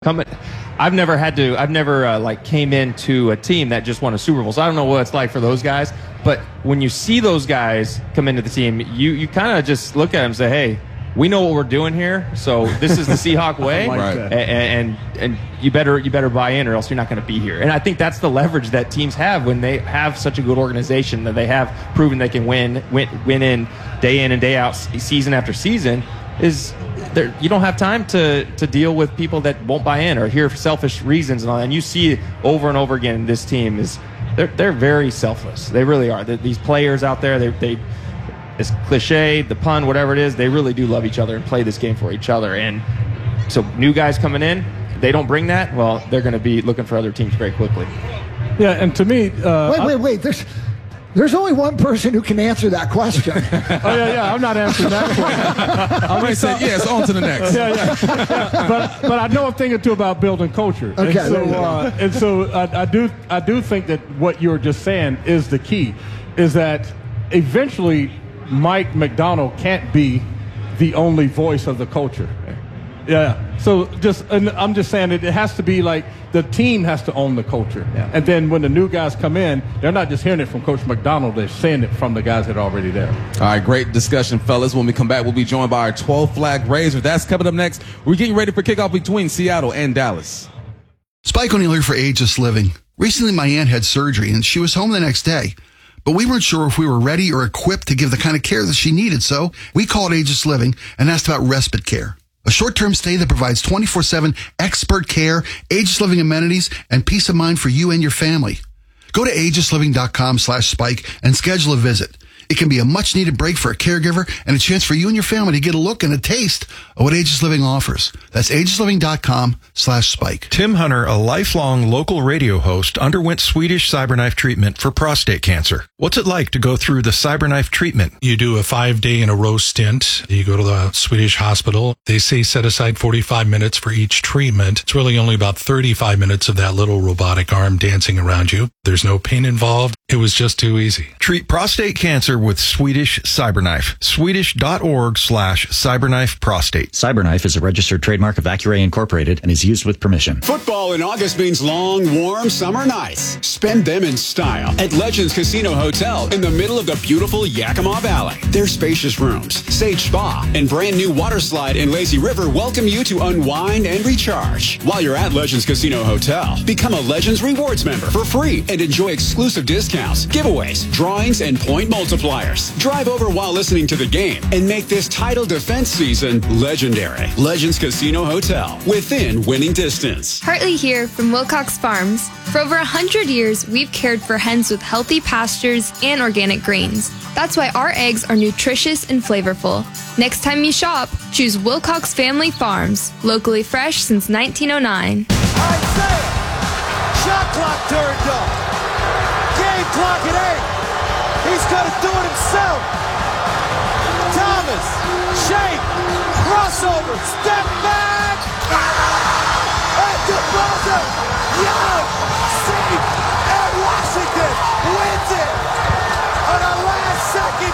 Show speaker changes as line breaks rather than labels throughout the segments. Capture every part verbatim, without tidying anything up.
Coming, I've never had to. I've never uh, like came into a team that just won a Super Bowl, so I don't know what it's like for those guys. But when you see those guys come into the team, you you kind of just look at them and say, "Hey, we know what we're doing here. So this is the Seahawk way,
like
right. and, and and you better you better buy in, or else you're not going to be here." And I think that's the leverage that teams have when they have such a good organization that they have proven they can win win win in day in and day out, season after season. Is there, you don't have time to, to deal with people that won't buy in or hear selfish reasons and all that. And you see it over and over again. This team is they're they're very selfless. They really are. They're, these players out there, they they it's cliche, the pun, whatever it is, they really do love each other and play this game for each other. And so new guys coming in, they don't bring that. Well, they're going to be looking for other teams very quickly.
Yeah, and to me, uh,
wait, wait, wait. There's. There's only one person who can answer that question.
oh, yeah, yeah. I'm not answering that question.
I'm going to say, yes, on to the next.
Yeah, yeah. yeah. But, but I know a thing or two about building culture.
Okay.
And so, uh, and so I, I, do, I do think that what you're just saying is the key, is that eventually Mike Macdonald can't be the only voice of the culture. Yeah. So just, and I'm just saying that it has to be like the team has to own the culture.
Yeah.
And then when the new guys come in, they're not just hearing it from Coach Macdonald, they're saying it from the guys that are already there.
All right, great discussion, fellas. When we come back, we'll be joined by our twelve flag Razors. That's coming up next. We're getting ready for kickoff between Seattle and Dallas.
Spike O'Neill here for Ageless Living. Recently, my aunt had surgery, and she was home the next day. But we weren't sure if we were ready or equipped to give the kind of care that she needed, so we called Ageless Living and asked about respite care. A short-term stay that provides twenty-four seven expert care, Ageless Living amenities, and peace of mind for you and your family. Go to ageless living dot com slash spike and schedule a visit. It can be a much-needed break for a caregiver and a chance for you and your family to get a look and a taste of what Ageless Living offers. That's ageless living dot com slash spike.
Tim Hunter, a lifelong local radio host, underwent Swedish CyberKnife treatment for prostate cancer. What's it like to go through the CyberKnife treatment?
You do a five-day in a row stint. You go to the Swedish hospital. They say set aside forty-five minutes for each treatment. It's really only about thirty-five minutes of that little robotic arm dancing around you. There's no pain involved. It was just too easy.
Treat prostate cancer with Swedish CyberKnife. Swedish.org slash CyberKnife Prostate.
CyberKnife is a registered trademark of Accuray Incorporated and is used with permission.
Football in August means long, warm summer nights. Spend them in style at Legends Casino Hotel in the middle of the beautiful Yakima Valley. Their spacious rooms, Sage Spa, and brand new water slide in Lazy River welcome you to unwind and recharge. While you're at Legends Casino Hotel, become a Legends Rewards member for free and enjoy exclusive discounts, giveaways, drawings, and point multipliers. Drive over while listening to the game and make this title defense season legendary. Legends Casino Hotel, within winning distance.
Hartley here from Wilcox Farms. For over one hundred years, we've cared for hens with healthy pastures and organic greens. That's why our eggs are nutritious and flavorful. Next time you shop, choose Wilcox Family Farms, locally fresh since nineteen oh nine.
Isaiah, shot clock turned up. Game clock at eight. He's going to do it himself. Thomas, shake, crossover, step back. And the buzzer, Young, safe, and Washington wins it on a last-second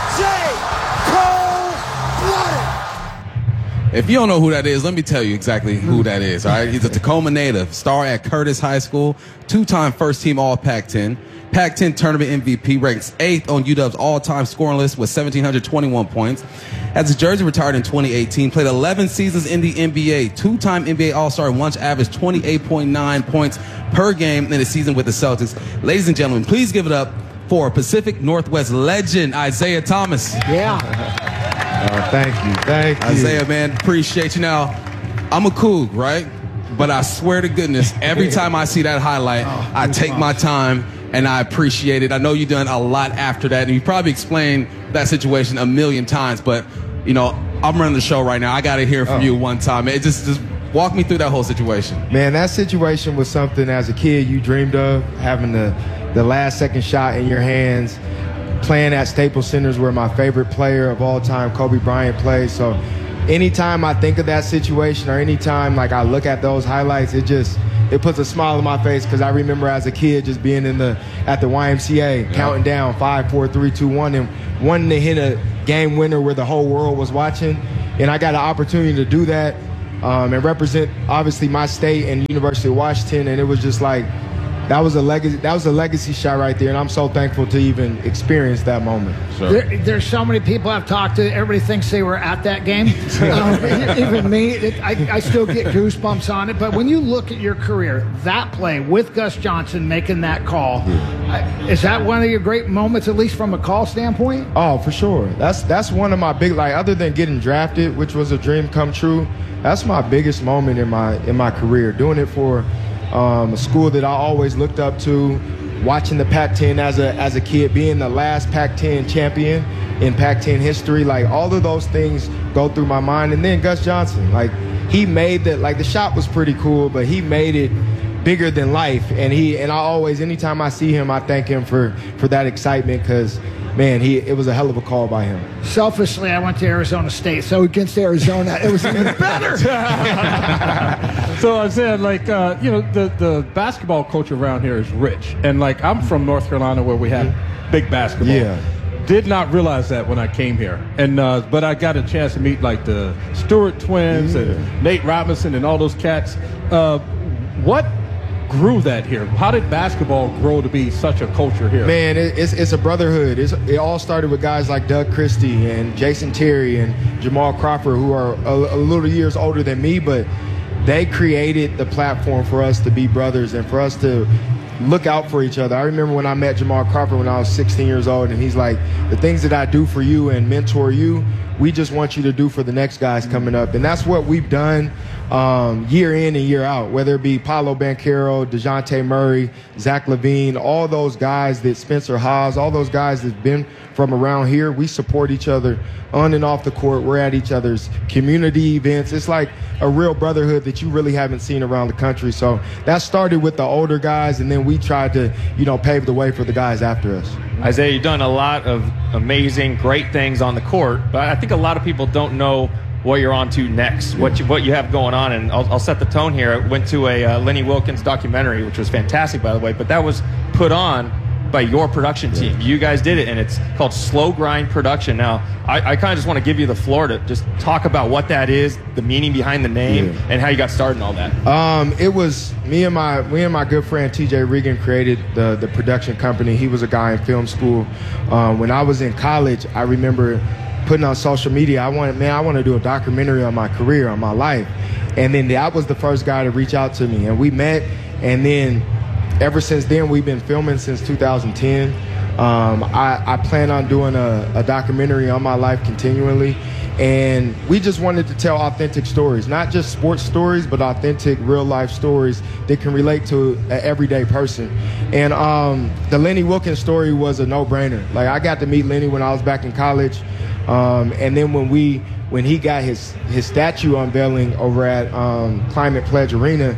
J. Cold-blooded.
If you don't know who that is, let me tell you exactly who that is. All right, he's a Tacoma native, star at Curtis High School, two-time first-team All Pac ten. Pac ten tournament M V P, ranks eighth on U W's all-time scoring list with one thousand seven hundred twenty-one points. Has his jersey retired in twenty eighteen. Played eleven seasons in the N B A. Two-time N B A All-Star and once averaged twenty-eight point nine points per game in a season with the Celtics. Ladies and gentlemen, please give it up for Pacific Northwest legend Isaiah Thomas.
Yeah.
Oh, thank you. Thank you.
Isaiah, man, appreciate you. Now, I'm a Coug, right? But I swear to goodness, every time I see that highlight, oh, I take my time and I appreciate it. I know you've done a lot after that, and you probably explained that situation a million times, but, you know, I'm running the show right now. I got to hear from oh. you one time. It just, just walk me through that whole situation.
Man, that situation was something as a kid you dreamed of, having the, the last second shot in your hands, playing at Staples Centers where my favorite player of all time, Kobe Bryant, plays. So anytime I think of that situation or anytime like I look at those highlights, it just it puts a smile on my face because I remember as a kid just being in the at the Y M C A yeah. counting down five, four, three, two, one, and wanting to hit a game winner where the whole world was watching. And I got an opportunity to do that um, and represent obviously my state and University of Washington. And it was just like, that was a legacy. That was a legacy shot right there, and I'm so thankful to even experience that moment.
So.
There, there's so many people I've talked to. Everybody thinks they were at that game. um, even me, it, I, I still get goosebumps on it. But when you look at your career, that play with Gus Johnson making that call, yeah. I, is that one of your great moments, at least from a call standpoint?
Oh, for sure. That's that's one of my big, like, other than getting drafted, which was a dream come true. That's my biggest moment in my in my career. Doing it for. Um, a school that I always looked up to, watching the Pac ten as a as a kid, being the last Pac ten champion in Pac ten history, like all of those things go through my mind. And then Gus Johnson, like he made that, like the shot was pretty cool, but he made it bigger than life. And he and I always, anytime I see him, I thank him for for that excitement, because man, he it was a hell of a call by him.
Selfishly, I went to Arizona State, so against Arizona, it was even better.
So I said, like, uh, you know, the, the basketball culture around here is rich. And, like, I'm from North Carolina where we have big basketball.
Yeah.
Did not realize that when I came here. and uh, But I got a chance to meet, like, the Stewart twins yeah. and Nate Robinson and all those cats. Uh, what grew that here? How did basketball grow to be such a culture here?
Man, it, it's it's a brotherhood. It's, it all started with guys like Doug Christie and Jason Terry and Jamal Crawford, who are a, a little years older than me, but they created the platform for us to be brothers and for us to look out for each other. I remember when I met Jamal Crawford when I was sixteen years old, and he's like, the things that I do for you and mentor you, we just want you to do for the next guys coming up. And that's what we've done um, year in and year out, whether it be Paolo Banchero, DeJounte Murray, Zach LaVine, all those guys that Spencer Haas, all those guys that have been from around here. We support each other on and off the court. We're at each other's community events. It's like a real brotherhood that you really haven't seen around the country. So that started with the older guys, and then we tried to, you know, pave the way for the guys after us.
Isaiah, you've done a lot of amazing, great things on the court, but I think a lot of people don't know what you're on to next, what you, what you have going on. And I'll, I'll set the tone here. I went to a uh, Lenny Wilkens documentary, which was fantastic, by the way, but that was put on by your production team. You guys did it, and it's called Slow Grind Production. Now, I, I kind of just want to give you the floor to just talk about what that is, the meaning behind the name, yeah. and how you got started and all that.
Um, it was me and my me and my good friend T J Regan created the the production company. He was a guy in film school. Um, when I was in college, I remember putting on social media, I wanted, man, I want to do a documentary on my career, on my life. And then that was the first guy to reach out to me, and we met, and then ever since then, we've been filming since two thousand ten. Um, I, I plan on doing a, a documentary on my life continually. And we just wanted to tell authentic stories, not just sports stories, but authentic real life stories that can relate to an everyday person. And um, the Lenny Wilkens story was a no-brainer. Like, I got to meet Lenny when I was back in college. Um, and then when we when he got his, his statue unveiling over at um, Climate Pledge Arena,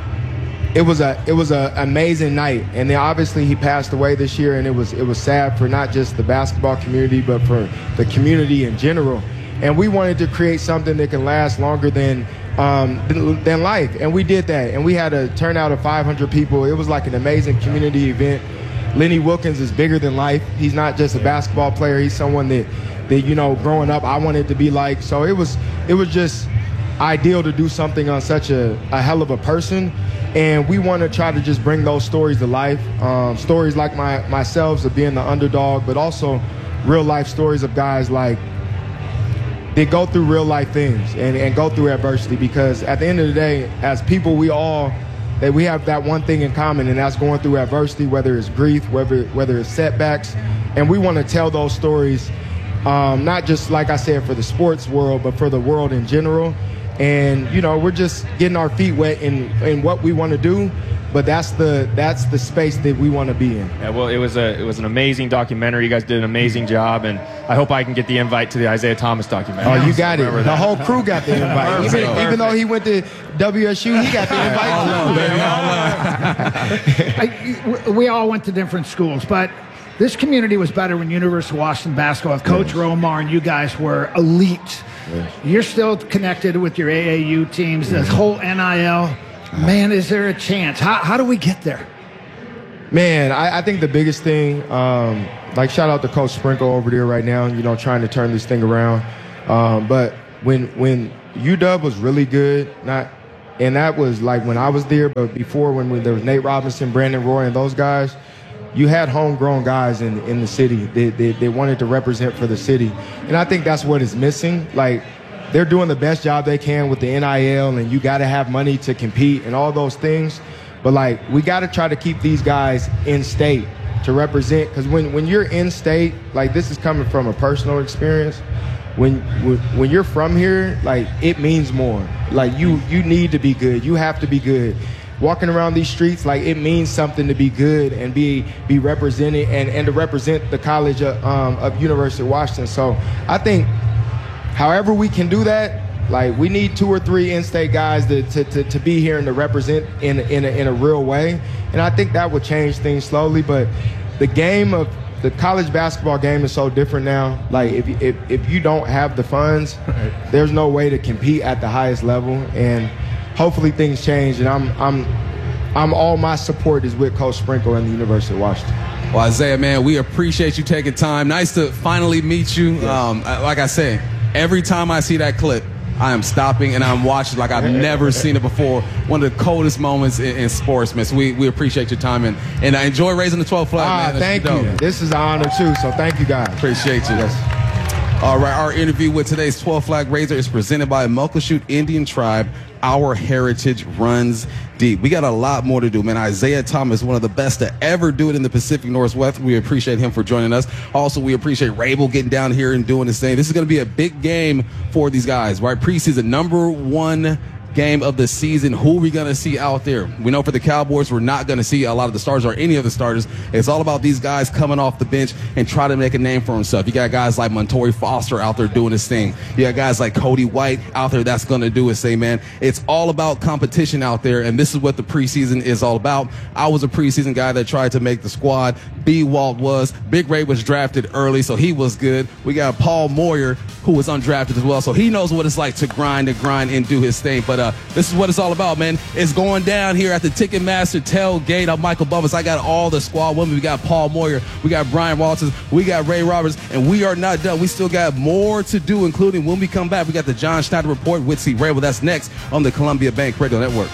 It was a it was an amazing night, and then obviously he passed away this year, and it was it was sad for not just the basketball community, but for the community in general. And we wanted to create something that can last longer than um, than, than life, and we did that. And we had a turnout of five hundred people. It was like an amazing community event. Lenny Wilkens is bigger than life. He's not just a basketball player. He's someone that that you know, growing up, I wanted to be like. So it was it was just ideal to do something on such a, a hell of a person. And we want to try to just bring those stories to life. Um, stories like my myself of being the underdog, but also real life stories of guys like they go through real life things and, and go through adversity, because at the end of the day, as people, we all that we have that one thing in common, and that's going through adversity, whether it's grief, whether whether it's setbacks. And we want to tell those stories, um, not just, like I said, for the sports world, but for the world in general. And, you know, we're just getting our feet wet in, in what we want to do, but that's the that's the space that we want to be in.
Yeah, well, it was a it was an amazing documentary. You guys did an amazing job, and I hope I can get the invite to the Isaiah Thomas documentary.
Oh, you got it. The whole crew got the invite. even, even though he went to W S U, he got the invite.
I, we all went to different schools, but this community was better when University of Washington basketball with Coach Romar and you guys were elite. Yes. You're still connected with your A A U teams, this whole N I L. Man, is there a chance? How, how do we get there?
Man, I, I think the biggest thing, um, like shout out to Coach Sprinkle over there right now, you know, trying to turn this thing around. Um, but when when U W was really good. Not, and that was like when I was there, but before when we, there was Nate Robinson, Brandon Roy, and those guys, you had homegrown guys in, in the city. They, they, they wanted to represent for the city. And I think that's what is missing. Like, they're doing the best job they can with the N I L, and you got to have money to compete and all those things. But, like, we got to try to keep these guys in state to represent. Because when, when you're in state, like, this is coming from a personal experience. When, when when you're from here, like, it means more. Like, you you need to be good. You have to be good. Walking around these streets, like, it means something to be good and be be represented and, and to represent the College of, um, of University of Washington. So I think however we can do that, like, we need two or three in-state guys to, to, to, to be here and to represent in, in, a, in a real way. And I think that will change things slowly. But the game of the college basketball game is so different now. Like, if, if, if you don't have the funds, there's no way to compete at the highest level. And hopefully things change. And I'm, I'm, I'm all my support is with Coach Sprinkle and the University of Washington.
Well, Isaiah, man, we appreciate you taking time. Nice to finally meet you. Yes. Um, like I said, every time I see that clip, I am stopping and I'm watching like I've never seen it before. One of the coldest moments in, in sports, man. So we, we appreciate your time, and, and I enjoy raising the twelfth flag,
ah,
man.
Thank you. Dope. This is an honor, too, so thank you, guys.
Appreciate you. Yes. All right, our interview with today's twelfth flag raiser is presented by Muckleshoot Indian Tribe. Our heritage runs deep. We got a lot more to do, man. Isaiah Thomas, one of the best to ever do it in the Pacific Northwest. We appreciate him for joining us. Also, we appreciate Rabel getting down here and doing his thing. This is going to be a big game for these guys, right? Preseason number one game of the season. Who are we going to see out there? We know for the Cowboys, we're not going to see a lot of the stars or any of the starters. It's all about these guys coming off the bench and try to make a name for himself. You got guys like Montori Foster out there doing his thing. You got guys like Cody White out there that's going to do his thing, man. It's all about competition out there, and this is what the preseason is all about. I was a preseason guy that tried to make the squad. B. Walt was. Big Ray was drafted early, so he was good. We got Paul Moyer, who was undrafted as well, so he knows what it's like to grind and grind and do his thing. But uh, this is what it's all about, man. It's going down here at the Ticketmaster tailgate. I'm Michael Bumpus. I got all the squad women. We got Paul Moyer. We got Brian Walters. We got Ray Roberts. And we are not done. We still got more to do, including when we come back, we got the John Schneider Report with C. Rabel. That's next on the Columbia Bank Radio Network.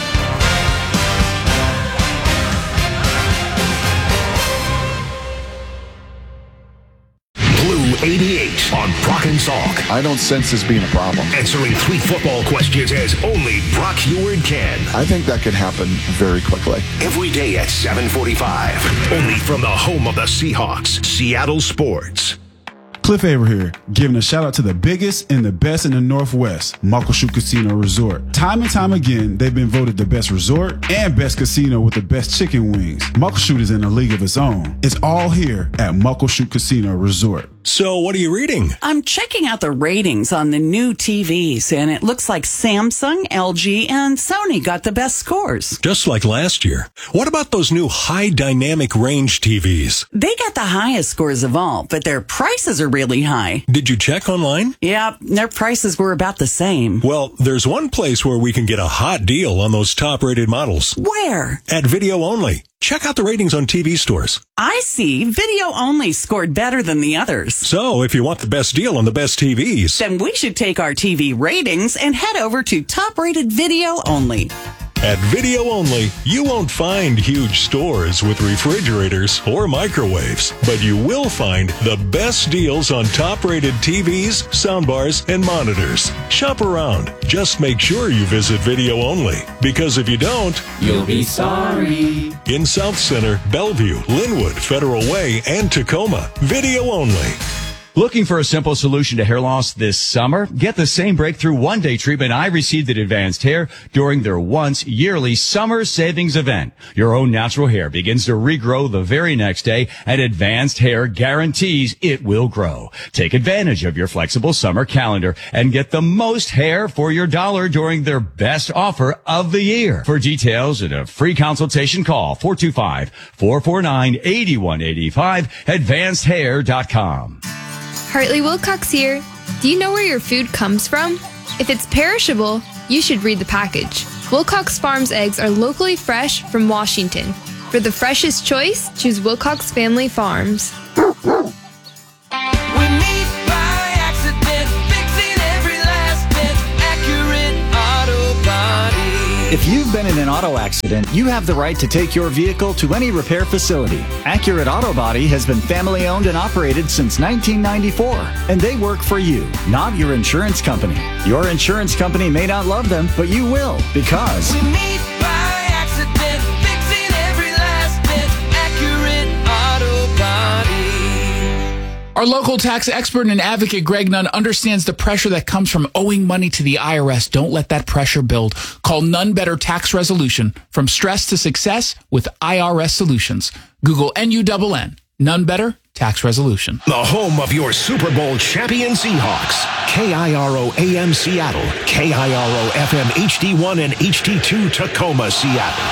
eighty-eight on Brock and Salk.
I don't sense this being a problem.
Answering three football questions as only Brock Huard can.
I think that could happen very quickly.
Every day at seven forty-five. Only from the home of the Seahawks, Seattle Sports.
Cliff Aver here, giving a shout out to the biggest and the best in the Northwest, Muckleshoot Casino Resort. Time and time again, they've been voted the best resort and best casino with the best chicken wings. Muckleshoot is in a league of its own. It's all here at Muckleshoot Casino Resort.
So what are you reading?
I'm checking out the ratings on the new T Vs, and it looks like Samsung, L G, and Sony got the best scores.
Just like last year. What about those new high dynamic range T Vs?
They got the highest scores of all, but their prices are really high.
Did you check online?
Yeah, their prices were about the same.
Well, there's one place where we can get a hot deal on those top-rated models.
Where?
At Video Only. Check out the ratings on T V stores.
I see. Video Only scored better than the others.
So, if you want the best deal on the best T Vs,
then we should take our T V ratings and head over to top-rated Video Only.
At Video Only, you won't find huge stores with refrigerators or microwaves, but you will find the best deals on top-rated T Vs, soundbars, and monitors. Shop around. Just make sure you visit Video Only, because if you don't,
you'll be sorry.
In South Center, Bellevue, Linwood, Federal Way, and Tacoma, Video Only.
Looking for a simple solution to hair loss this summer? Get the same breakthrough one-day treatment I received at Advanced Hair during their once yearly summer savings event. Your own natural hair begins to regrow the very next day, and Advanced Hair guarantees it will grow. Take advantage of your flexible summer calendar and get the most hair for your dollar during their best offer of the year. For details and a free consultation, call four two five, four four nine, eight one eight five, advanced hair dot com.
Hartley Wilcox here. Do you know where your food comes from? If it's perishable, you should read the package. Wilcox Farms eggs are locally fresh from Washington. For the freshest choice, choose Wilcox Family Farms.
If you've been in an auto accident, you have the right to take your vehicle to any repair facility. Accurate Auto Body has been family owned and operated since nineteen ninety-four, and they work for you, not your insurance company. Your insurance company may not love them, but you will, because
We meet by accident, fixing every last bit. Accurate Auto Body.
Our local tax expert and advocate, Greg Nunn, understands the pressure that comes from owing money to the I R S. Don't let that pressure build. Call None Better Tax Resolution. From stress to success with I R S Solutions. Google N U N N. None Better Tax Resolution.
The home of your Super Bowl champion Seahawks. K I R O A M Seattle. K I R O F M H D one and H D two Tacoma, Seattle.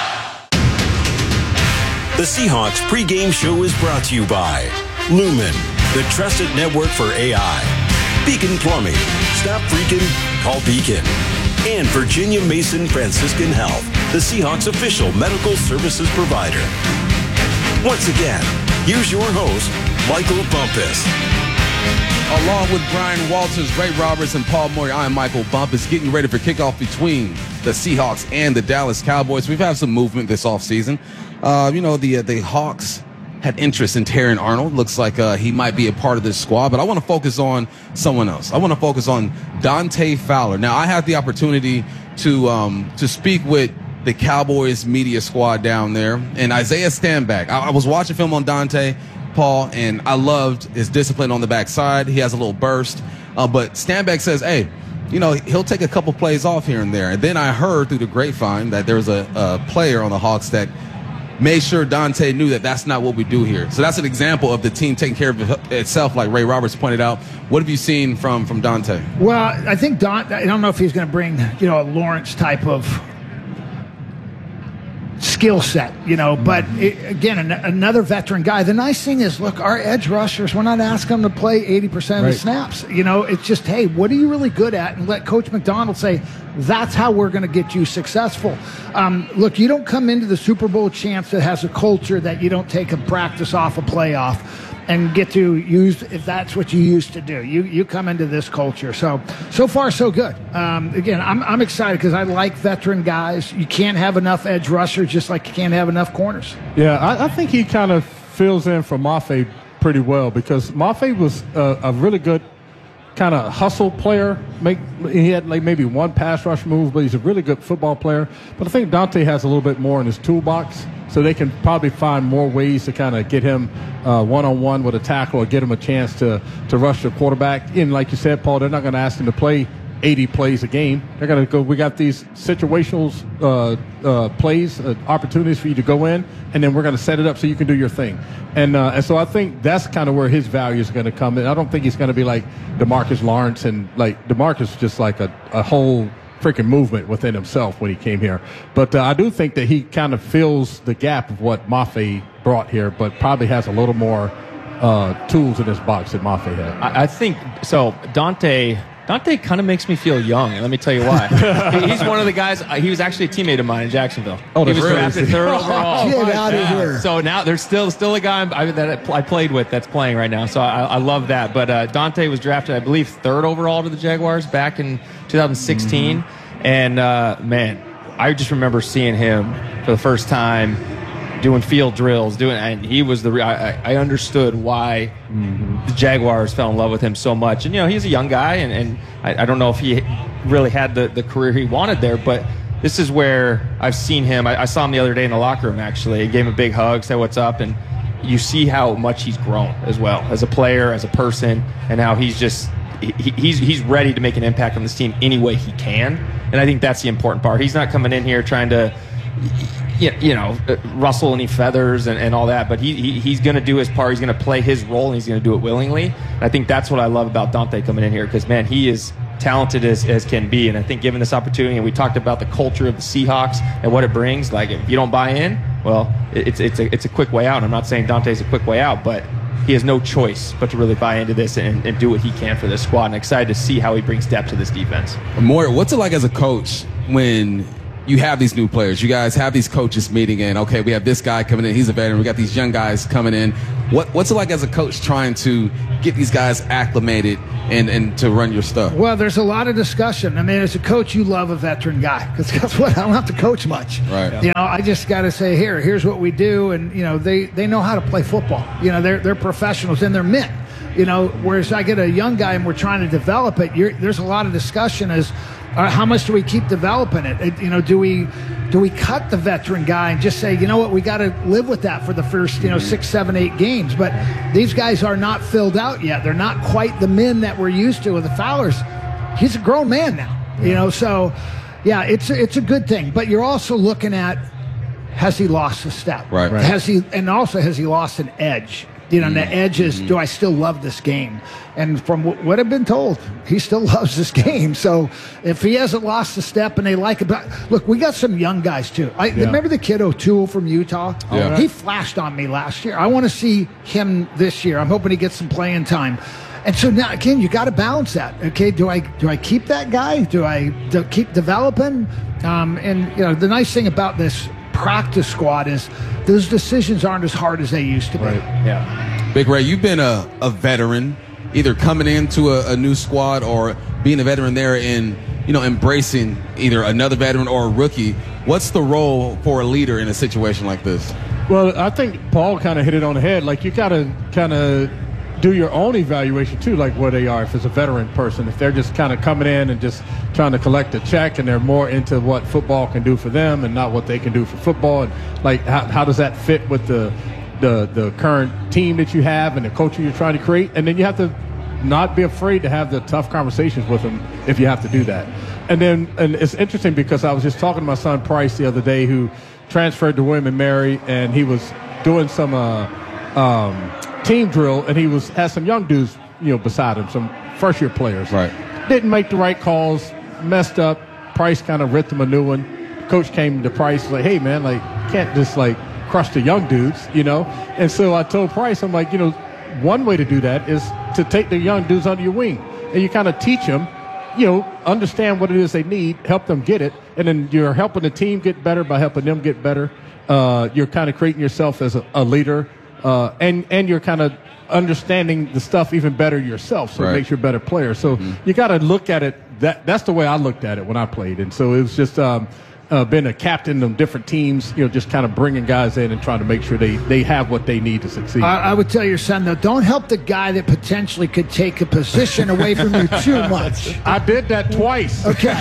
The Seahawks pregame show is brought to you by Lumen, the trusted network for A I. Beacon Plumbing. Stop freaking, call Beacon. And Virginia Mason Franciscan Health, the Seahawks official medical services provider. Once again, here's your host, Michael Bumpus.
Along with Brian Walters, Ray Roberts, and Paul Moyer, I'm Michael Bumpus, getting ready for kickoff between the Seahawks and the Dallas Cowboys. We've had some movement this offseason. Uh, you know, the, uh, the Hawks had interest in Terrion Arnold. Looks like uh, he might be a part of this squad, but I want to focus on someone else. I want to focus on Dante Fowler. Now, I had the opportunity to um, to speak with the Cowboys media squad down there, and Isaiah Stanback. I, I was watching film on Dante, Paul, and I loved his discipline on the backside. He has a little burst, uh, but Stanback says, hey, you know, he'll take a couple plays off here and there. And then I heard through the grapevine that there was a, a player on the Hawks that made sure Dante knew that that's not what we do here. So that's an example of the team taking care of itself, like Ray Roberts pointed out. What have you seen from, from Dante?
Well, I think Don, I don't know if he's going to bring, you know, a Lawrence type of skill set, you know, but it, again, an, another veteran guy. The nice thing is, look, our edge rushers, we're not asking them to play eighty percent of
Right.
the snaps. You know, it's just, hey, what are you really good at? And let Coach McDonald say, that's how we're going to get you successful. Um, look, you don't come into the Super Bowl champs that has a culture that you don't take a practice off, a playoff, and get to use, if that's what you used to do. You you come into this culture. So, so far, so good. Um, again, I'm, I'm excited because I like veteran guys. You can't have enough edge rushers just like you can't have enough corners.
Yeah, I, I think he kind of fills in for Mafe pretty well because Mafe was a, a really good kind of hustle player. Make he had like maybe one pass rush move, but he's a really good football player. But I think Dante has a little bit more in his toolbox, so they can probably find more ways to kind of get him uh, one-on-one with a tackle or get him a chance to to rush the quarterback. And like you said, Paul, they're not going to ask him to play eighty plays a game. They're going to go, we got these situational uh, uh, plays, uh, opportunities for you to go in, and then we're going to set it up so you can do your thing. And uh, and so I think that's kind of where his value is going to come in. I don't think he's going to be like DeMarcus Lawrence, and like DeMarcus just like a, a whole freaking movement within himself when he came here. But uh, I do think that he kind of fills the gap of what Mafe brought here, but probably has a little more uh, tools in his box than Mafe had.
I, I think so. Dante. Dante kind of makes me feel young, and let me tell you why. He- He's one of the guys. uh, He was actually a teammate of mine in Jacksonville.
Oh,
he
that's
was
really?
drafted third overall.
Get outta
Yeah.
here.
So now there's still still a guy I, that I played with that's playing right now. So I, I love that. But uh, Dante was drafted, I believe, third overall to the Jaguars back in two thousand sixteen. Mm-hmm. And uh, man, I just remember seeing him for the first time doing field drills, doing, and he was the. Re- I, I understood why mm-hmm. the Jaguars fell in love with him so much. And you know, he's a young guy, and, and I, I don't know if he really had the, the career he wanted there, but this is where I've seen him. I, I saw him the other day in the locker room. Actually, I gave him a big hug, said what's up, and you see how much he's grown as well as a player, as a person, and how he's just. He, he's he's ready to make an impact on this team any way he can, and I think that's the important part. He's not coming in here trying to, you know, rustle any feathers and, and all that, but he, he he's going to do his part. He's going to play his role, and he's going to do it willingly. And I think that's what I love about Dante coming in here, because man, he is talented as, as can be, and I think given this opportunity, and we talked about the culture of the Seahawks and what it brings. Like, if you don't buy in, well, it's it's a it's a quick way out. I'm not saying Dante's a quick way out, but he has no choice but to really buy into this and, and do what he can for this squad. And excited to see how he brings depth to this defense.
Moyer, what's it like as a coach when you have these new players? You guys have these coaches meeting in. Okay, we have this guy coming in. He's a veteran. We got these young guys coming in. What What's it like as a coach trying to get these guys acclimated and, and to run your stuff?
Well, there's a lot of discussion. I mean, as a coach, you love a veteran guy because guess what? I don't have to coach much.
Right.
You know, I just got to say, here, here's what we do, and you know, they they know how to play football. You know, they're they're professionals and they're men. You know, whereas I get a young guy and we're trying to develop it. You're, there's a lot of discussion as uh, how much do we keep developing it? it? You know, do we do we cut the veteran guy and just say, you know what, we got to live with that for the first, you know, six, seven, eight games. But these guys are not filled out yet. They're not quite the men that we're used to with the Fowler's. He's a grown man now, you know. So, yeah, it's a, it's a good thing. But you're also looking at, has he lost a step?
Right. Right.
Has he, and also has he lost an edge? You know, and the edge is, do I still love this game? And from w- what I've been told, he still loves this game. So if he hasn't lost a step and they like it, but look, we got some young guys too. I
Yeah.
remember the kid O'Toole from Utah.
Yeah.
He flashed on me last year. I want to see him this year. I'm hoping he gets some playing time. And so now again, you got to balance that. Okay, do I do I keep that guy? Do I do keep developing? Um, and you know, the nice thing about this practice squad is those decisions aren't as hard as they used to be.
Yeah.
Big Ray, you've been a, a veteran, either coming into a, a new squad or being a veteran there and, you know, embracing either another veteran or a rookie. What's the role for a leader in a situation like this?
Well, I think Paul kind of hit it on the head. Like, you got to kind of do your own evaluation, too, like where they are. If it's a veteran person, if they're just kind of coming in and just trying to collect a check and they're more into what football can do for them and not what they can do for football. And, like, how, how does that fit with the, the, the current team that you have and the culture you're trying to create? And then you have to not be afraid to have the tough conversations with them if you have to do that. And then and it's interesting because I was just talking to my son Price the other day, who transferred to William and Mary, and he was doing some uh, um, team drill, and he was had some young dudes, you know, beside him, some first year players.
Right.
Didn't make the right calls, messed up. Price kind of ripped him a new one. Coach came to Price, like, hey man, like, can't just like crush the young dudes, you know. And so I told Price, I'm like, you know, one way to do that is to take the young dudes under your wing, and you kind of teach them, you know, understand what it is they need, help them get it, and then you're helping the team get better by helping them get better. Uh, you're kind of creating yourself as a, a leader, uh, and and you're kind of understanding the stuff even better yourself, so
Right.
it makes you a better player. So you got to look at it. That that's the way I looked at it when I played, and so it was just. Um, Uh, been a captain of different teams, you know, just kind of bringing guys in and trying to make sure they, they have what they need to succeed.
I, I would tell your son, though, don't help the guy that potentially could take a position away from you too much.
I did that twice.
Okay.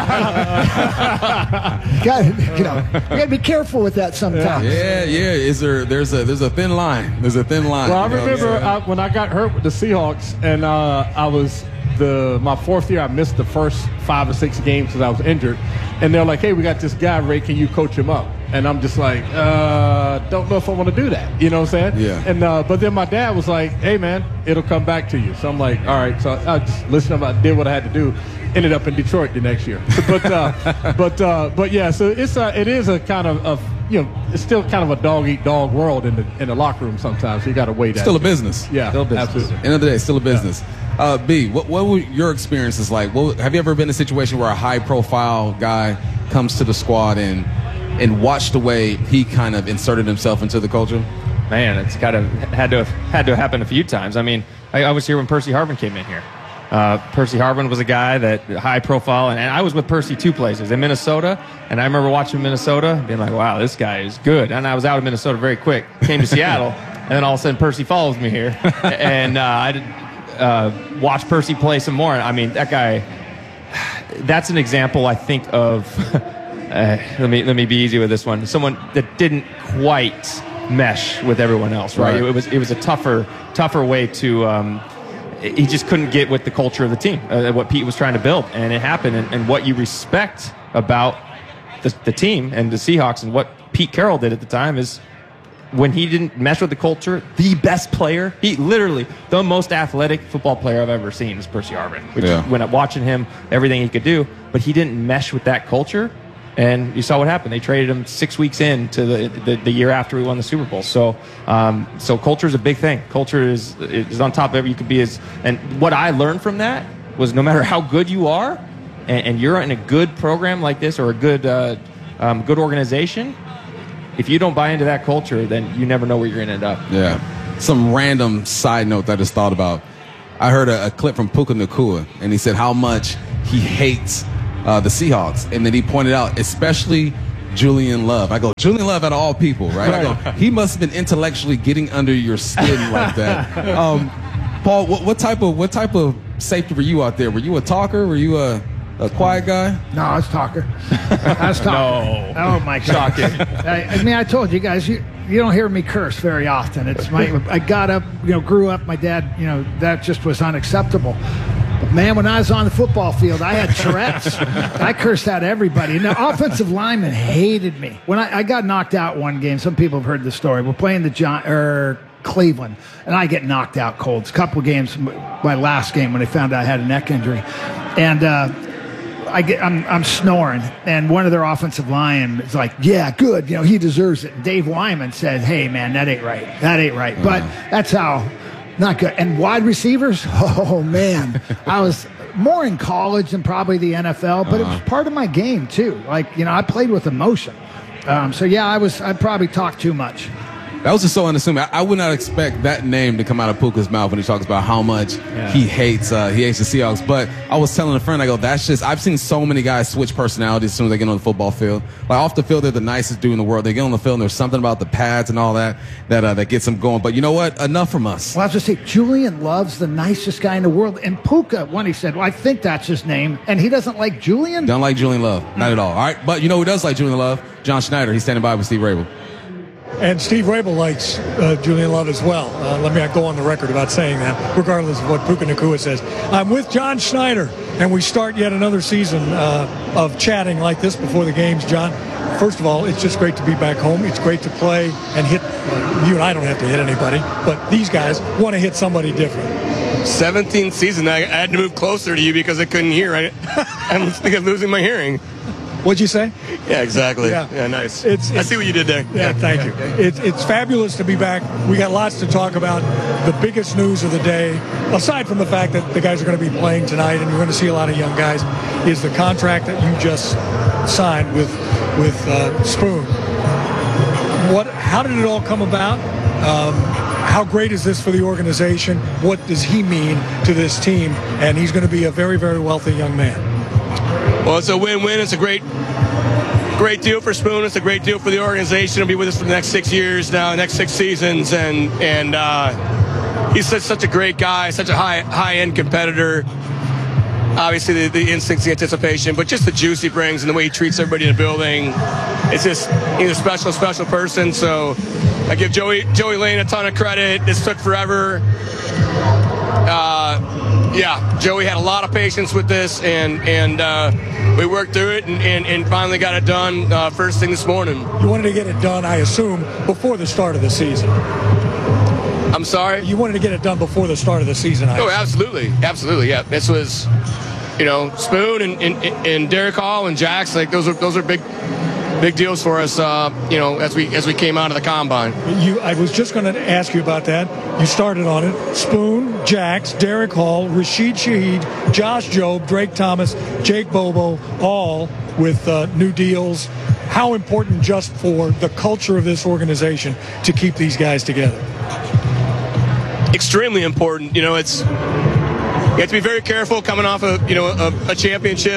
got you know, you got to be careful with that sometimes.
Yeah, yeah. Is there? There's a there's a thin line. There's a thin line.
Well, I
you know?
remember
Yeah.
I, when I got hurt with the Seahawks, and uh, I was the my fourth year. I missed the first five or six games because I was injured, and they're like, "Hey, we got this guy, Ray. Can you coach him up?" And I'm just like, uh, "Don't know if I want to do that." You know what I'm saying?
Yeah.
And uh, but then my dad was like, "Hey, man, it'll come back to you." So I'm like, "All right." So I just listened to him. I did what I had to do. Ended up in Detroit the next year. But uh, but uh, but yeah. So it's a, it is a kind of, of you know, it's still kind of a dog eat dog world in the in the locker room sometimes. So you got to weigh that.
Still a
too.
business.
Yeah,
Still a business.
absolutely.
End of the day, still a business. Uh, B, what what were your experiences like? What, have you ever been in a situation where a high profile guy comes to the squad and and watched the way he kind of inserted himself into the culture?
Man, it's kind of had to have, had to happen a few times. I mean, I, I was here when Percy Harvin came in here. Uh, Percy Harvin was a guy that high profile, and, and I was with Percy two places in Minnesota, and I remember watching Minnesota, being like, "Wow, this guy is good." And I was out of Minnesota very quick. Came to Seattle, and then all of a sudden Percy follows me here, and uh, I did, uh, watched Percy play some more. I mean, that guy. That's an example, I think, of. Uh, let me let me be easy with this one. Someone that didn't quite mesh with everyone else, right?
Right.
It was it was a tougher tougher way to. Um, he just couldn't get with the culture of the team, uh, what Pete was trying to build, and it happened. And, and what you respect about the, the team and the Seahawks, and what Pete Carroll did at the time, is when he didn't mesh with the culture, the best player, he literally the most athletic football player I've ever seen is Percy Harvin. Which
Yeah.
when I'm watching him, everything he could do, but he didn't mesh with that culture. And you saw what happened. They traded him six weeks in to the, the, the year after we won the Super Bowl. So, um, so culture is a big thing. Culture is is on top of it. You could be as, and what I learned from that was no matter how good you are, and, and you're in a good program like this or a good uh, um, good organization, if you don't buy into that culture, then you never know where you're going to end up.
Yeah. Some random side note that I just thought about. I heard a, a clip from Puka Nacua, and he said how much he hates uh, the Seahawks. And then he pointed out, especially Julian Love. I go, Julian Love out of all people, right? right. I go, he must have been intellectually getting under your skin like that. Um, Paul, what, what type of what type of safety were you out there? Were you a talker? Were you a, a quiet guy?
No, I was a talker. I was talker.
No.
Oh, my God.
Shocking.
I, I mean, I told you guys, you, you don't hear me curse very often. It's my. I got up, you know, grew up. My dad, you know, that just was unacceptable. But man, when I was on the football field, I had Tourette's. I cursed out everybody. And the offensive linemen hated me. When I, I got knocked out one game, some people have heard the story. We're playing the John or Cleveland, and I get knocked out cold. A couple of games, my last game when they found out I had a neck injury, and. Uh, I get, I'm, I'm snoring, and one of their offensive line is like, yeah, good, you know, he deserves it. And Dave Wyman said, hey, man, that ain't right. That ain't right. But that's how, not good. And wide receivers, oh, man. I was more in college than probably the N F L, but uh-huh. it was part of my game, too. Like, you know, I played with emotion. Um, so, yeah, I was, I probably talked too much.
That was just so unassuming. I, I would not expect that name to come out of Puka's mouth when he talks about how much yeah. he hates uh, he hates the Seahawks. But I was telling a friend, I go, that's just, I've seen so many guys switch personalities as soon as they get on the football field. Like off the field, they're the nicest dude in the world. They get on the field, and there's something about the pads and all that that uh, that gets them going. But you know what? Enough from us.
Well, I was just saying, Julian Love's the nicest guy in the world. And Puka, when he said, well, I think that's his name, and he doesn't like Julian?
Don't like Julian Love. Not at all. All right. But you know who does like Julian Love? John Schneider. He's standing by with Steve Rabel.
And Steve Rabel likes uh, Julian Love as well. Uh, let me go on the record about saying that, regardless of what Puka Nacua says. I'm with John Schneider, and we start yet another season uh, of chatting like this before the games, John. First of all, it's just great to be back home. It's great to play and hit. Well, you and I don't have to hit anybody, but these guys want to hit somebody different.
seventeenth season, I, I had to move closer to you because I couldn't hear. I, I'm thinking of losing my hearing.
What'd you say?
Yeah, exactly.
Yeah,
yeah nice.
It's,
I see what you did there.
Yeah,
yeah
thank
yeah.
you. It, it's fabulous to be back. We got lots to talk about. The biggest news of the day, aside from the fact that the guys are going to be playing tonight and you're going to see a lot of young guys, is the contract that you just signed with with uh, Spoon. What? How did it all come about? Um, how great is this for the organization? What does he mean to this team? And he's going to be a very, very wealthy young man.
Well, it's a win-win. It's a great, great deal for Spoon. It's a great deal for the organization. He'll be with us for the next six years now, next six seasons, and and uh, he's such such a great guy, such a high high end competitor. Obviously, the, the instincts, the anticipation, but just the juice he brings and the way he treats everybody in the building. It's just he's a special, special person. So I give Joey Joey Lane a ton of credit. This took forever. Uh, Yeah, Joey had a lot of patience with this, and and uh, we worked through it and, and, and finally got it done uh, first thing this morning.
You wanted to get it done, I assume, before the start of the season.
I'm sorry?
You wanted to get it done before the start of the season, I
Oh,
assume.
absolutely. Absolutely, yeah. This was, you know, Spoon and, and, and Derek Hall and Jax, like those are those are big big deals for us, uh, you know, as we as we came out of the combine.
You, I was just going to ask you about that. You started on it. Spoon, Jax, Derek Hall, Rashid Shaheed, Josh Jobe, Drake Thomas, Jake Bobo, all with uh, new deals. How important just for the culture of this organization to keep these guys together?
Extremely important. You know, it's you have to be very careful coming off a you know a, a championship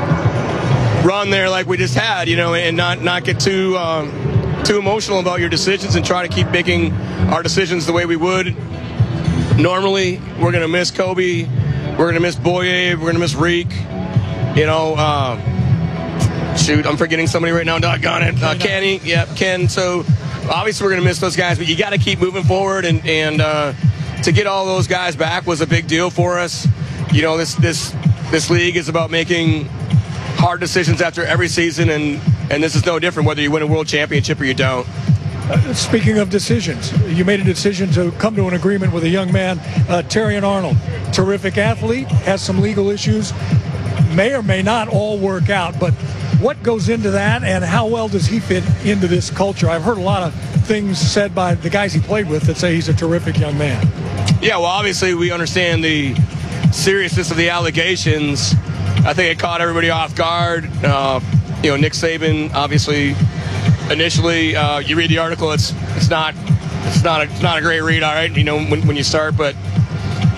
run there like we just had, you know, and not not get too um, too emotional about your decisions and try to keep making our decisions the way we would normally. We're gonna miss Kobe, we're gonna miss Boye, we're gonna miss Reek, you know. Um, shoot, I'm forgetting somebody right now. Doggone it, uh, Kenny, yeah, Ken. So obviously we're gonna miss those guys, but you got to keep moving forward, and and uh, to get all those guys back was a big deal for us. You know, this this this league is about making hard decisions after every season, and, and this is no different whether you win a world championship or you don't.
Uh, speaking of decisions, you made a decision to come to an agreement with a young man, uh, Terrion Arnold. Terrific athlete, has some legal issues, may or may not all work out, but what goes into that, and how well does he fit into this culture? I've heard a lot of things said by the guys he played with that say he's a terrific young man.
Yeah, well, obviously we understand the seriousness of the allegations. I think it caught everybody off guard. Uh, you know, Nick Saban, obviously, initially, uh, you read the article, it's it's not it's not a, it's not a great read, all right, you know, when, when you start. But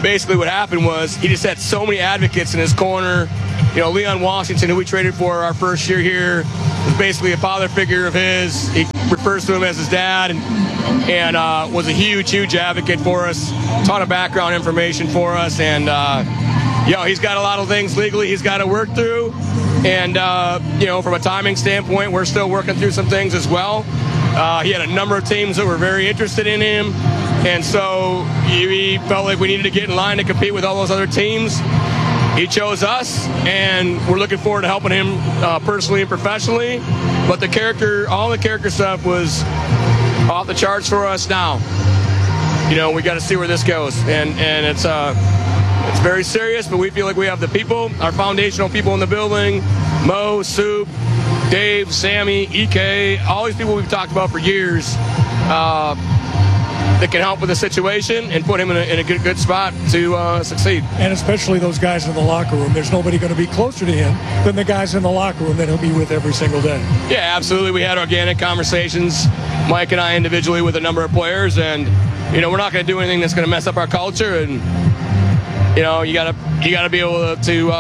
basically what happened was he just had so many advocates in his corner. You know, Leon Washington, who we traded for our first year here, was basically a father figure of his. He refers to him as his dad, and, and uh, was a huge, huge advocate for us. Ton of background information for us, and uh, you know, he's got a lot of things legally he's got to work through. And uh, you know, from a timing standpoint, we're still working through some things as well. Uh, he had a number of teams that were very interested in him, and so he felt like we needed to get in line to compete with all those other teams. He chose us, and we're looking forward to helping him uh, personally and professionally. But the character, all the character stuff was off the charts for us now. You know, we got to see where this goes, and and it's uh, it's very serious. But we feel like we have the people, our foundational people in the building: Mo, Soup, Dave, Sammy, E K, all these people we've talked about for years. Uh, that can help with the situation and put him in a, in a good, good spot to uh, succeed.
And especially those guys in the locker room. There's nobody going to be closer to him than the guys in the locker room that he'll be with every single day.
Yeah, absolutely. We had organic conversations, Mike and I individually, with a number of players, and you know, we're not going to do anything that's going to mess up our culture. And you know, you gotta you gotta be able to, to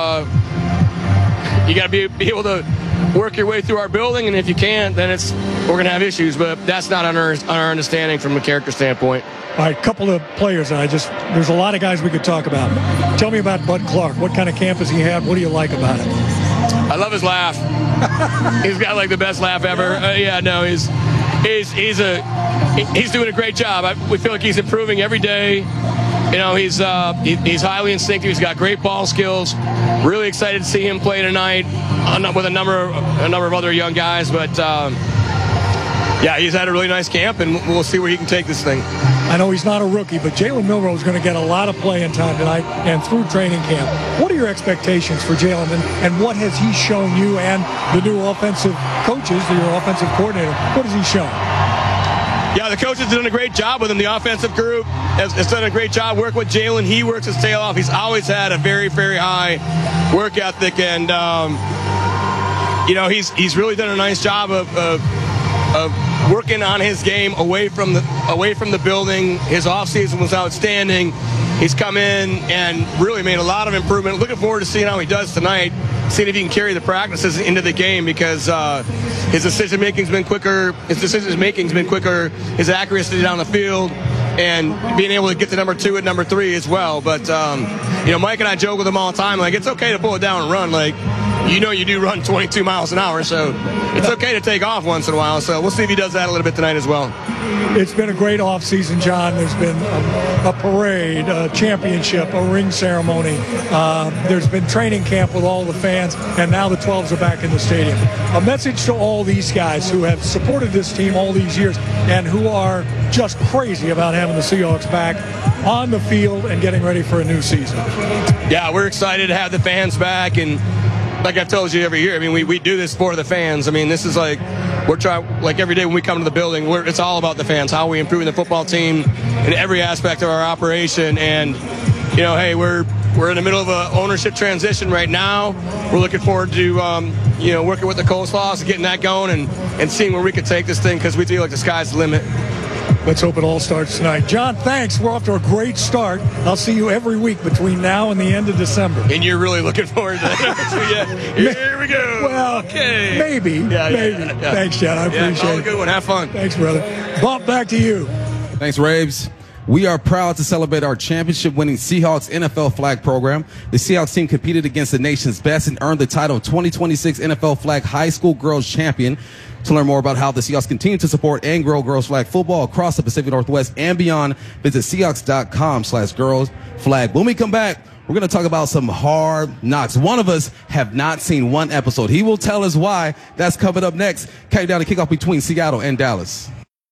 uh, you gotta be, be able to work your way through our building, and if you can't, then it's we're going to have issues, but that's not on our, on our understanding from a character standpoint.
All right, a couple of players. I just there's a lot of guys we could talk about. Tell me about Bud Clark. What kind of camp does he have? What do you like about it?
I love his laugh. He's got like the best laugh ever. Uh, yeah, no, he's he's he's a he's doing a great job. I, we feel like he's improving every day. You know, he's uh, he, he's highly instinctive. He's got great ball skills. Really excited to see him play tonight uh, with a number of, a number of other young guys. But um, yeah, he's had a really nice camp, and we'll see where he can take this thing.
I know he's not a rookie, but Jalen Milroe is going to get a lot of playing time tonight and through training camp. What are your expectations for Jalen, and, and what has he shown you and the new offensive coaches, your offensive coordinator? What has he shown?
Yeah, the coach has done a great job with him. The offensive group has, has done a great job working with Jalen. He works his tail off. He's always had a very, very high work ethic, and um, you know, he's he's really done a nice job of, of of working on his game away from the away from the building. His offseason was outstanding. He's come in and really made a lot of improvement. Looking forward to seeing how he does tonight, seeing if he can carry the practices into the game, because uh, his decision making's been quicker. His decision making's been quicker. His accuracy down the field, and being able to get to number two and number three as well. But um, you know, Mike and I joke with him all the time, like, it's okay to pull it down and run. Like, you know, you do run twenty-two miles an hour, so it's okay to take off once in a while. So we'll see if he does that a little bit tonight as well.
It's been a great offseason, John. There's been a, a parade, a championship, a ring ceremony. Uh, there's been training camp with all the fans, and now the twelves are back in the stadium. A message to all these guys who have supported this team all these years and who are just crazy about having the Seahawks back on the field and getting ready for a new season.
Yeah, we're excited to have the fans back, and like I've told you every year, I mean, we, we do this for the fans. I mean, this is like, we're trying, like every day when we come to the building, we're, it's all about the fans, how we improve the football team in every aspect of our operation. And, you know, hey, we're we're in the middle of an ownership transition right now. We're looking forward to, um, you know, working with the Coleslaws and getting that going, and, and seeing where we can take this thing, because we feel like the sky's the limit.
Let's hope it all starts tonight. John, thanks. We're off to a great start. I'll see you every week between now and the end of December.
And you're really looking forward to that. So, yeah, here, here we go.
Well,
okay.
maybe.
Yeah,
maybe.
Yeah, yeah.
Thanks, John. I
yeah,
appreciate
all
it.
a good one. Have fun.
Thanks, brother. Bump back to you.
Thanks, Rabes. We are proud to celebrate our championship-winning Seahawks N F L flag program. The Seahawks team competed against the nation's best and earned the title of twenty twenty-six N F L Flag High School Girls Champion. To learn more about how the Seahawks continue to support and grow girls flag football across the Pacific Northwest and beyond, visit Seahawks.com slash girls flag. When we come back, we're going to talk about some hard knocks. One of us have not seen one episode. He will tell us why. That's coming up next. Counting down the kickoff between Seattle and Dallas.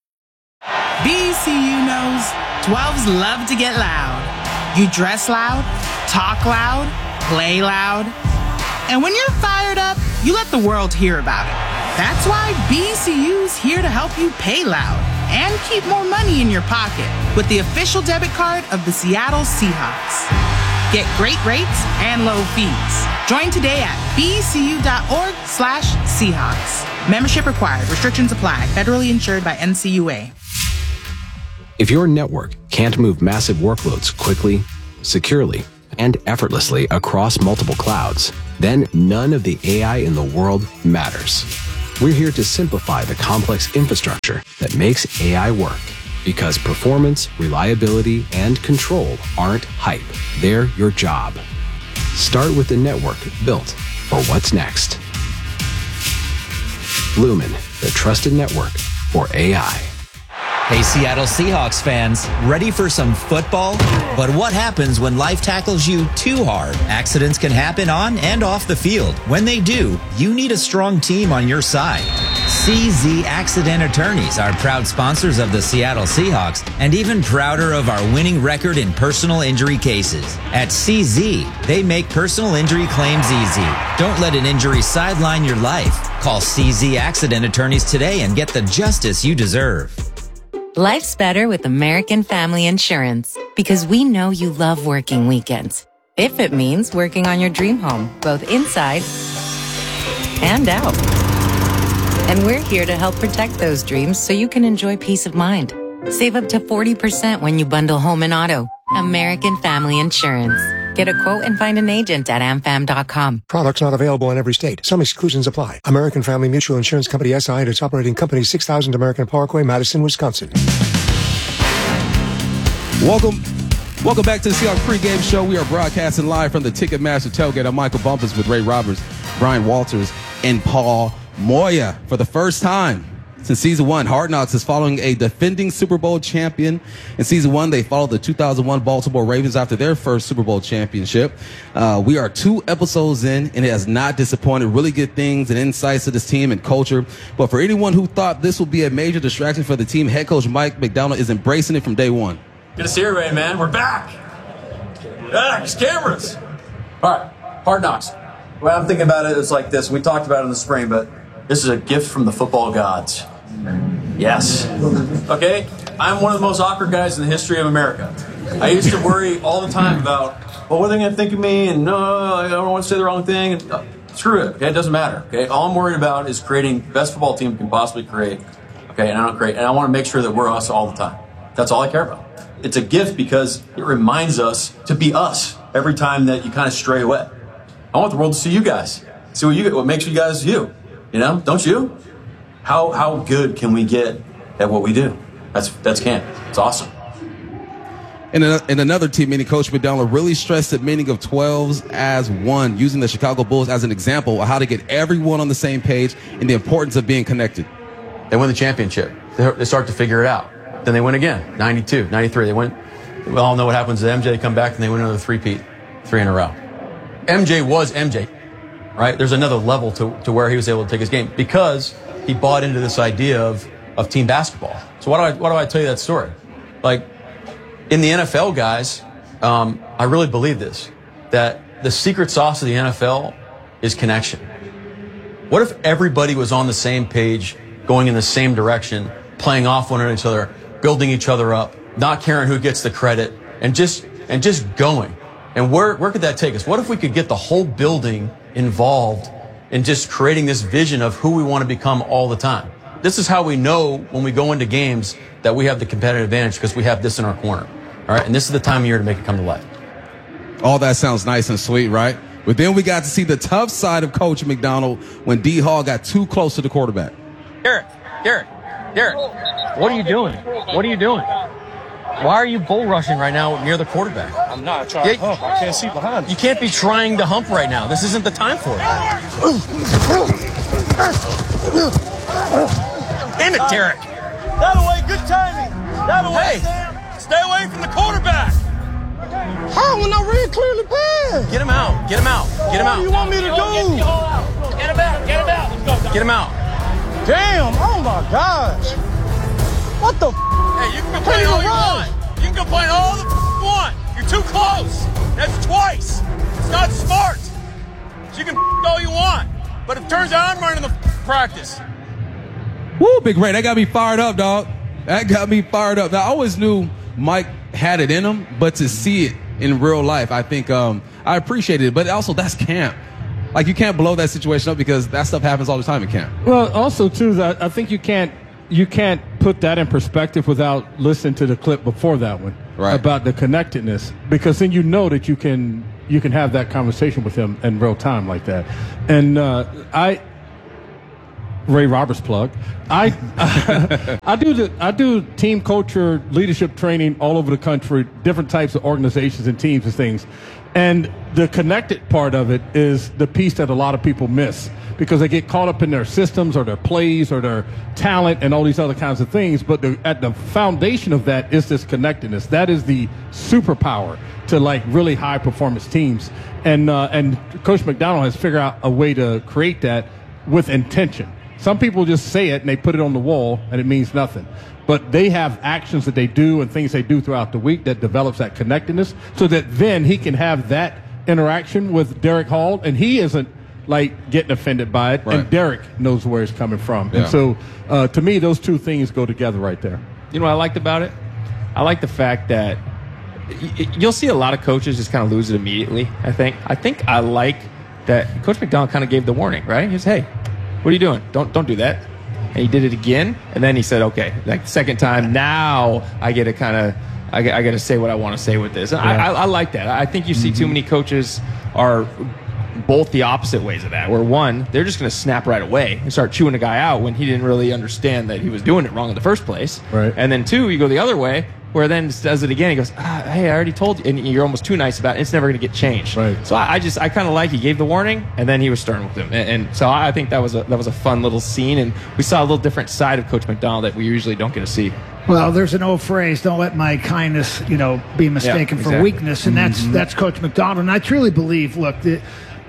B C U knows twelves love to get loud. You dress loud, talk loud, play loud. And when you're fired up, you let the world hear about it. That's why B C U's here to help you pay loud and keep more money in your pocket with the official debit card of the Seattle Seahawks. Get great rates and low fees. Join today at bcu.org slash Seahawks. Membership required. Restrictions apply. Federally insured by N C U A.
If your network can't move massive workloads quickly, securely, and effortlessly across multiple clouds, then none of the A I in the world matters. We're here to simplify the complex infrastructure that makes A I work. Because performance, reliability, and control aren't hype. They're your job. Start with the network built for what's next. Lumen, the trusted network for A I.
Hey, Seattle Seahawks fans, ready for some football? But what happens when life tackles you too hard? Accidents can happen on and off the field. When they do, you need a strong team on your side. C Z Accident Attorneys are proud sponsors of the Seattle Seahawks and even prouder of our winning record in personal injury cases. At C Z, they make personal injury claims easy. Don't let an injury sideline your life. Call C Z Accident Attorneys today and get the justice you deserve.
Life's better with American Family Insurance because we know you love working weekends. If it means working on your dream home, both inside and out. And we're here to help protect those dreams so you can enjoy peace of mind. Save up to forty percent when you bundle home and auto. American Family Insurance. Get a quote and find an agent at am fam dot com.
Products not available in every state. Some exclusions apply. American Family Mutual Insurance Company S I and its operating company, six thousand American Parkway, Madison, Wisconsin.
Welcome. Welcome back to the Seahawks pregame show. We are broadcasting live from the Ticketmaster tailgate. I'm Michael Bumpus with Ray Roberts, Brian Walters, and Paul Moya. For the first time since season one, Hard Knocks is following a defending Super Bowl champion. In season one, they followed the two thousand one Baltimore Ravens after their first Super Bowl championship. Uh, we are two episodes in, and it has not disappointed. Really good things and insights to this team and culture. But for anyone who thought this would be a major distraction for the team, head coach Mike Macdonald is embracing it from day one.
Good to see everybody, man. We're back. Back. It's cameras. All right. Hard Knocks. Well, I'm thinking about it, it's like this. We talked about it in the spring, but this is a gift from the football gods. Yes. Okay? I'm one of the most awkward guys in the history of America. I used to worry all the time about, well, what are they going to think of me? And no, I don't want to say the wrong thing. And, uh, screw it. Okay? It doesn't matter. Okay? All I'm worried about is creating the best football team we can possibly create. Okay? And I don't create. And I want to make sure that we're us all the time. That's all I care about. It's a gift because it reminds us to be us every time that you kind of stray away. I want the world to see you guys. See what you what makes you guys you. You know, don't you? How how good can we get at what we do? That's that's camp. It's awesome.
In, a, in another team meeting, Coach McDonald really stressed the meaning of twelves as one, using the Chicago Bulls as an example of how to get everyone on the same page and the importance of being connected.
They win the championship. They, they start to figure it out. Then they win again. ninety-two, ninety-three. They win. We all know what happens to M J. They come back and they win another three-peat, three in a row. M J was M J, right? There's another level to, to where he was able to take his game because he bought into this idea of, of team basketball. So why do I, why do I tell you that story? Like, in the N F L, guys, um, I really believe this, that the secret sauce of the N F L is connection. What if everybody was on the same page, going in the same direction, playing off one another, building each other up, not caring who gets the credit, and just and just going? And where where could that take us? What if we could get the whole building involved in just creating this vision of who we want to become all the time? This is how we know when we go into games that we have the competitive advantage because we have this in our corner. All right, and this is the time of year to make it come to life.
All that sounds nice and sweet, right? But then we got to see the tough side of Coach McDonald when D. Hall got too close to the quarterback.
Derek, Derek, Derek, what are you doing? What are you doing? Why are you bull rushing right now near the quarterback?
I'm not trying yeah, to hump. I can't see behind you.
You can't be trying to hump right now. This isn't the time for it. In it, Derek.
That away, good timing. That away,
hey,
Sam.
Stay away from the quarterback.
How when I read clearly pass?
Get him out. Get him out. Get him out.
What do you want me to do?
Get him out. Get him out. Let's go. Get him out.
Damn. Oh, my gosh. What the f***?
Hey, you can complain all you want. You can complain all the f*** you want. You're too close. That's twice. It's not smart. So you can f*** all you want. But it turns out I'm running the f*** practice.
Woo, Big Ray, that got me fired up, dog. That got me fired up. Now, I always knew Mike had it in him, but to see it in real life, I think um, I appreciated it. But also, that's camp. Like, you can't blow that situation up because that stuff happens all the time in camp.
Well, also, too, I think you can't you can't put that in perspective without listening to the clip before that one.
right.
about the connectedness, because then you know that you can you can have that conversation with him in real time like that. And uh, I, Ray Roberts plug, I I do the I do team culture leadership training all over the country, different types of organizations and teams and things. And the connected part of it is the piece that a lot of people miss, because they get caught up in their systems or their plays or their talent and all these other kinds of things. But the, at the foundation of that is this connectedness. That is the superpower to like really high performance teams. And uh, and Coach McDonald has figured out a way to create that with intention. Some people just say it and they put it on the wall and it means nothing. But they have actions that they do and things they do throughout the week that develops that connectedness, so that then he can have that interaction with Derek Hall, and he isn't like getting offended by it,
Right.
and Derek knows where it's coming from.
Yeah.
And so uh, to me, those two things go together right there.
You know what I liked about it? I like the fact that y- you'll see a lot of coaches just kind of lose it immediately, I think. I think I like that Coach McDonald kind of gave the warning, right? He said, hey, what are you doing? Don't don't do that. And he did it again, and then he said, okay, like the second time, now I get to kind of, I, get- I got to say what I want to say with this. And I, I, I like that. I think you see too many coaches are both the opposite ways of that, where one, they're just going to snap right away and start chewing a guy out when he didn't really understand that he was doing it wrong in the first place.
Right.
And then two, you go the other way, where then does it again. He goes, ah, hey, I already told you, and you're almost too nice about it. It's never going to get changed.
Right.
So I, I just, I kind of like he gave the warning, and then he was stern with him, and, and so I think that was a that was a fun little scene, and we saw a little different side of Coach McDonald that we usually don't get to see.
Well, there's an old phrase: "Don't let my kindness, you know, be mistaken
Yeah,
for
exactly.
weakness," and that's
Mhm.
that's Coach McDonald. And I truly believe, look, the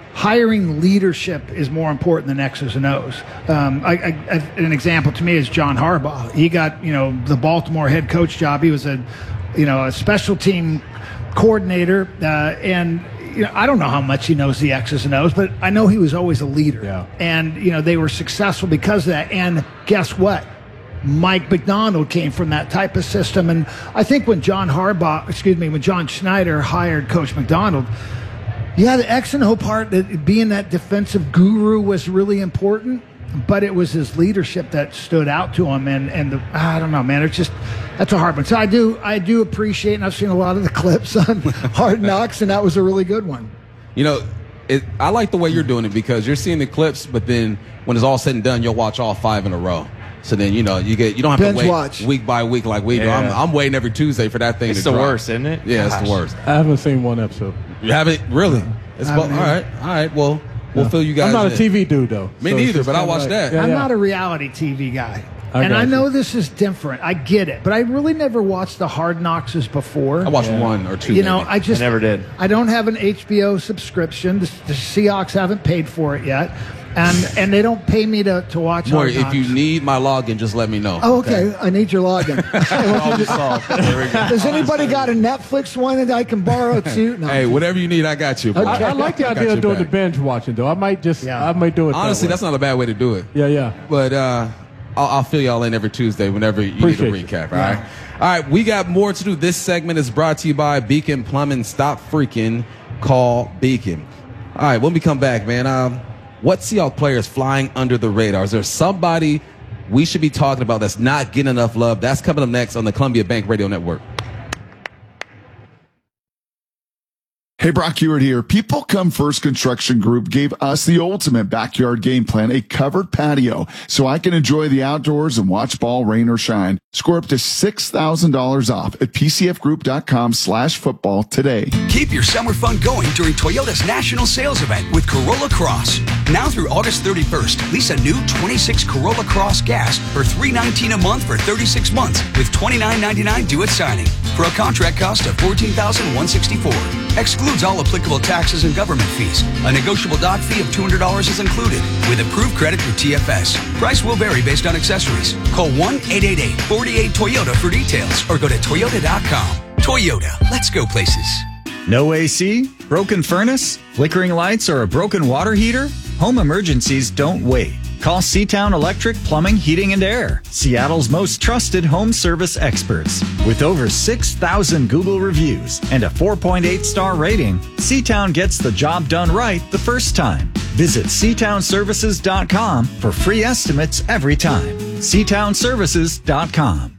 hiring leadership is more important than X's and O's. Um, I, I, I, an example to me is John Harbaugh. He got, you know, the Baltimore head coach job. He was a, you know, a special team coordinator, uh, and you know, I don't know how much he knows the X's and O's, but I know he was always a leader.
Yeah.
And you know, they were successful because of that. And guess what? Mike McDonald came from that type of system. And I think when John Harbaugh, excuse me, when John Schneider hired Coach McDonald, yeah, the X and O part, that being that defensive guru was really important, but it was his leadership that stood out to him. And, and the, I don't know, man, it's just, that's a hard one. So I do, I do appreciate, and I've seen a lot of the clips on Hard Knocks, and that was a really good one.
You know, it, I like the way you're doing it, because you're seeing the clips, but then when it's all said and done, you'll watch all five in a row. So then, you know, you get you don't have
Binge
to wait
watch.
week by week like we do.
Yeah.
I'm, I'm waiting every Tuesday for that thing
It's
to
the
drop.
worst, isn't it?
Yeah,
Gosh.
it's the worst.
I haven't seen one episode.
You haven't really? It's
I
well, all
haven't
right, all right. Well, we'll
Yeah.
fill you guys.
I'm not
in.
a T V dude, though.
Me
so it's
neither,
just
but I'll
kinda
watch
like-
that.
Yeah,
I'm
yeah.
not a reality T V guy.
I
and
got
I know
you.
this is different. I get it. But I really never watched the Hard Knocks before.
I watched one or two.
You know,
maybe.
I just
I never did.
I don't have an H B O subscription. The, the Seahawks haven't paid for it yet, and and they don't pay me to, to watch.
More,
Hard
if
Knocks.
you need my login, just let me know.
Oh, okay. I need your login.
Problem solved. There we go.
Does anybody got a Netflix one that I can borrow too? No.
Hey, whatever you need, I got you. bro.
I, I like the
I got
idea
your
of doing the
back.
binge watching, though. I might just,
Yeah.
I might do it.
Honestly,
that
that's not a bad way to do it.
yeah, yeah.
But uh, I'll, I'll fill y'all in every Tuesday whenever you
Appreciate
need
you.
a recap. All right. All right. We got more to do. This segment is brought to you by Beacon Plumbing. Stop freaking. Call Beacon. All right. When we come back, man, um, what Seahawks players flying under the radar? Is there somebody we should be talking about that's not getting enough love? That's coming up next on the Columbia Bank Radio Network.
Hey, Brock Hewitt here. People Come First Construction Group gave us the ultimate backyard game plan, a covered patio, so I can enjoy the outdoors and watch ball, rain or shine. Score up to six thousand dollars off at pcfgroup.com slash football today.
Keep your summer fun going during Toyota's national sales event with Corolla Cross. Now through August thirty-first, lease a new twenty-six Corolla Cross gas for three hundred nineteen dollars a month for thirty-six months with twenty-nine ninety-nine due at signing for a contract cost of fourteen thousand one hundred sixty-four dollars. Excludes all applicable taxes and government fees. A negotiable dock fee of two hundred dollars is included with approved credit through T F S. Price will vary based on accessories. Call one eight eight eight, four eight Toyota for details or go to toyota dot com. Toyota, let's go places.
No A C? Broken furnace? Flickering lights or a broken water heater? Home emergencies don't wait. Call Seatown Electric Plumbing, Heating and Air, Seattle's most trusted home service experts. With over six thousand Google reviews and a four point eight star rating, Seatown gets the job done right the first time. Visit seatown services dot com for free estimates every time. seatown services dot com.